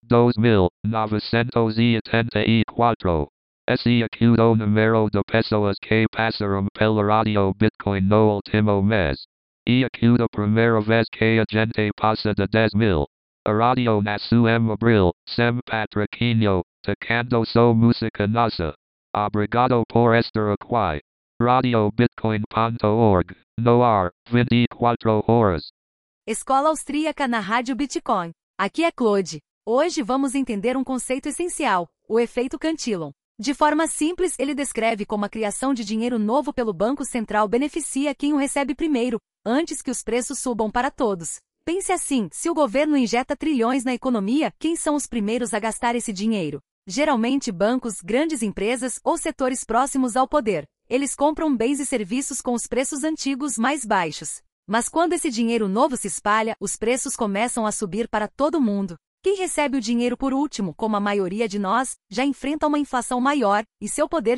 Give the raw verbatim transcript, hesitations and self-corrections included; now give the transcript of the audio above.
dois mil novecentos e oitenta e quatro. Esse aqui o número de pessoas que passaram pela rádio Bitcoin no último mês. E aqui a primeira vez que a gente passa de dez mil. A rádio nasceu em abril, sem patrocínio, tocando só música nossa. Obrigado por estar aqui. radio bitcoin ponto org. No ar, vinte e quatro horas. Escola Austríaca na Rádio Bitcoin. Aqui é Claude. Hoje vamos entender um conceito essencial, o efeito Cantillon. De forma simples, ele descreve como a criação de dinheiro novo pelo Banco Central beneficia quem o recebe primeiro, antes que os preços subam para todos. Pense assim, se o governo injeta trilhões na economia, quem são os primeiros a gastar esse dinheiro? Geralmente bancos, grandes empresas ou setores próximos ao poder. Eles compram bens e serviços com os preços antigos mais baixos. Mas quando esse dinheiro novo se espalha, os preços começam a subir para todo mundo. Quem recebe o dinheiro por último, como a maioria de nós, já enfrenta uma inflação maior, e seu poder